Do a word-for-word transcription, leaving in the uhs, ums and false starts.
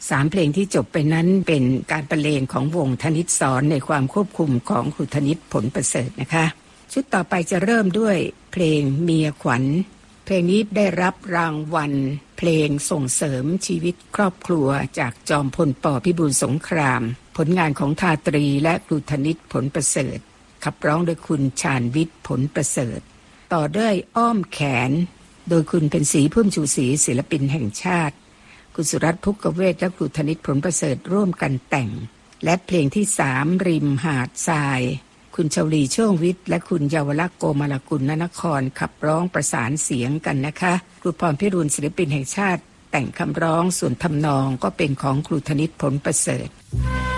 สามเพลงที่จบไปนั้นเป็นการบรรเลงของวงธนิตสอนในความควบคุมของครูธนิตผลประเสริฐนะคะชุดต่อไปจะเริ่มด้วยเพลงเมียขวัญเพลงนี้ได้รับรางวัลเพลงส่งเสริมชีวิตครอบครัวจากจอมพลป.พิบูลสงครามผลงานของทาตรีและครูธนิตผลประเสริฐขับร้องโดยคุณชาญวิทย์ผลประเสริฐต่อด้วยอ้อมแขนโดยคุณเป็นศรีพุ่มชูศรีศิลปินแห่งชาติคุณสุรัตน์ภุกเวชและครูธนิตผลประเสริฐร่วมกันแต่งและเพลงที่สามริมหาดทรายคุณชวลีช่วงวิทย์และคุณเยาวลักษณ์โกมลกุลนครขับร้องประสานเสียงกันนะคะครูพรพิรุณศิลปินแห่งชาติแต่งคำร้องส่วนทำนองก็เป็นของครูธนิตผลประเสริฐ